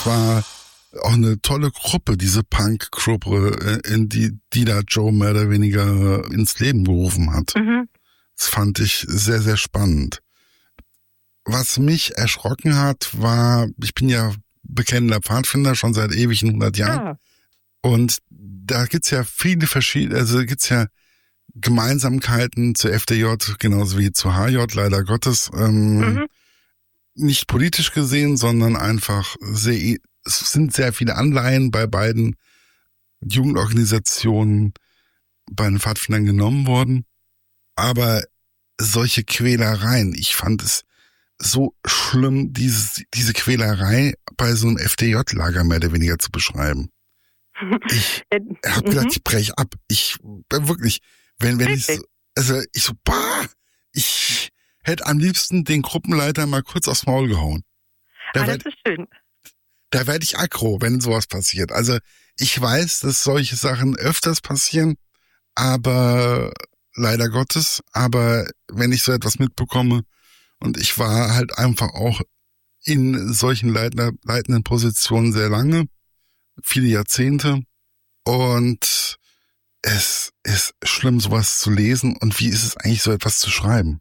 war auch eine tolle Gruppe, diese Punk-Gruppe, in die da Joe mehr oder weniger ins Leben gerufen hat. Mhm. Das fand ich sehr, sehr spannend. Was mich erschrocken hat, war, ich bin ja bekennender Pfadfinder, schon seit ewigen 100 Jahren. Ah, Und da gibt's ja viele verschiedene, also gibt's ja Gemeinsamkeiten zur FDJ, genauso wie zur HJ, leider Gottes. mhm. Nicht politisch gesehen, sondern einfach es sind sehr viele Anleihen bei beiden Jugendorganisationen bei den Pfadfindern genommen worden. Aber solche Quälereien, ich fand es so schlimm, diese Quälerei bei so einem FDJ-Lager mehr oder weniger zu beschreiben. Ich habe gedacht, ich brech ab. Ich wirklich, wenn ich so, also ich so, ich hätte am liebsten den Gruppenleiter mal kurz aufs Maul gehauen. Das ist schön. Da werde ich aggro, wenn sowas passiert. Also ich weiß, dass solche Sachen öfters passieren, aber leider Gottes, aber wenn ich so etwas mitbekomme und ich war halt einfach auch in solchen leitenden Positionen sehr lange, viele Jahrzehnte, und es ist schlimm, sowas zu lesen. Und wie ist es eigentlich, so etwas zu schreiben?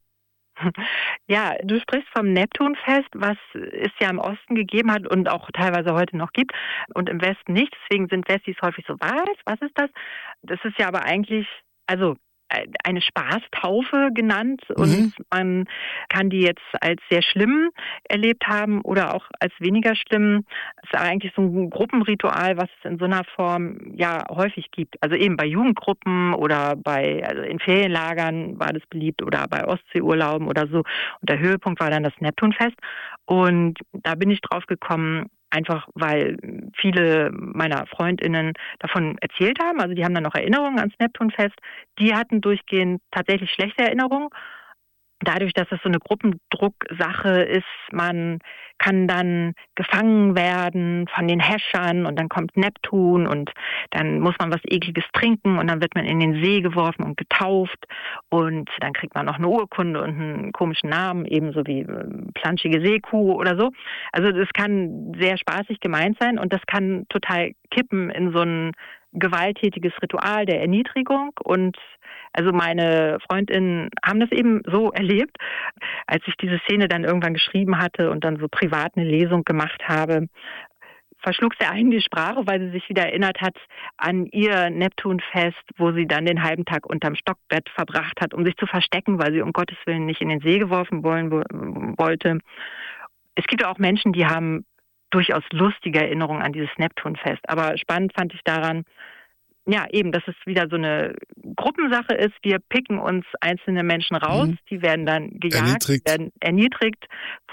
Ja, du sprichst vom Neptunfest, was es ja im Osten gegeben hat und auch teilweise heute noch gibt und im Westen nicht. Deswegen sind Westis häufig so, was ist das? Das ist ja aber eigentlich, also eine Spaßtaufe genannt und man kann die jetzt als sehr schlimm erlebt haben oder auch als weniger schlimm. Es ist eigentlich so ein Gruppenritual, was es in so einer Form ja häufig gibt. Also eben bei Jugendgruppen oder also in Ferienlagern war das beliebt oder bei Ostseeurlauben oder so. Und der Höhepunkt war dann das Neptunfest. Und da bin ich drauf gekommen, einfach weil viele meiner FreundInnen davon erzählt haben. Also die haben dann noch Erinnerungen ans Neptunfest. Die hatten durchgehend tatsächlich schlechte Erinnerungen. Dadurch, dass es so eine Gruppendrucksache ist, man kann dann gefangen werden von den Häschern und dann kommt Neptun und dann muss man was Ekliges trinken und dann wird man in den See geworfen und getauft und dann kriegt man noch eine Urkunde und einen komischen Namen, ebenso wie planschige Seekuh oder so. Also das kann sehr spaßig gemeint sein und das kann total kippen in so ein gewalttätiges Ritual der Erniedrigung. Und also meine Freundinnen haben das eben so erlebt. Als ich diese Szene dann irgendwann geschrieben hatte und dann so privat eine Lesung gemacht habe, verschlug sie einen die Sprache, weil sie sich wieder erinnert hat an ihr Neptunfest, wo sie dann den halben Tag unterm Stockbett verbracht hat, um sich zu verstecken, weil sie um Gottes Willen nicht in den See geworfen wollte. Es gibt auch Menschen, die haben durchaus lustige Erinnerungen an dieses Neptunfest. Aber spannend fand ich daran, ja, eben, dass es wieder so eine Gruppensache ist. Wir picken uns einzelne Menschen raus, die werden dann gejagt, werden erniedrigt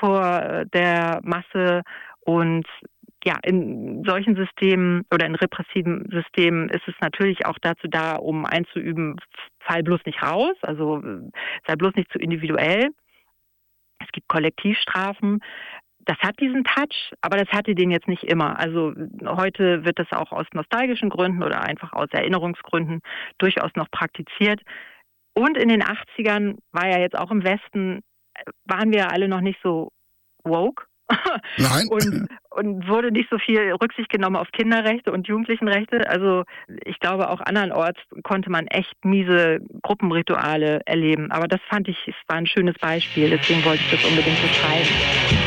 vor der Masse. Und ja, in solchen Systemen oder in repressiven Systemen ist es natürlich auch dazu da, um einzuüben, fall bloß nicht raus, also sei bloß nicht zu individuell. Es gibt Kollektivstrafen. Das hat diesen Touch, aber das hatte den jetzt nicht immer. Also heute wird das auch aus nostalgischen Gründen oder einfach aus Erinnerungsgründen durchaus noch praktiziert. Und in den 80ern war ja jetzt auch im Westen, waren wir alle noch nicht so woke. Nein. und wurde nicht so viel Rücksicht genommen auf Kinderrechte und Jugendlichenrechte. Also ich glaube, auch andernorts konnte man echt miese Gruppenrituale erleben. Aber das fand ich, es war ein schönes Beispiel. Deswegen wollte ich das unbedingt beschreiben.